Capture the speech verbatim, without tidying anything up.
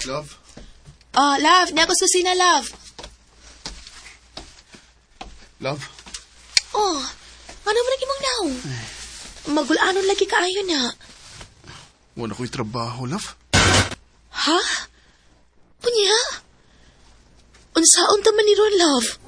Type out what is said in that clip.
Love? Oh, love. Niya ko susina, love. Love? Oh, ano mo lagi mong naw? Magulanon lagi kaayo na. Wala ko'y trabaho, love. Ha? Punya? Unsaon ta man ni ron, love?